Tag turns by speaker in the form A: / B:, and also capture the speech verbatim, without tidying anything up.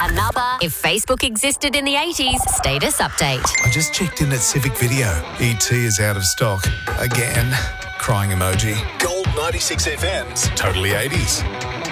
A: Another If Facebook Existed in the eighties status update.
B: I just checked in at Civic Video. E T is out of stock. Again. Crying emoji. Gold ninety-six F M's Totally eighties.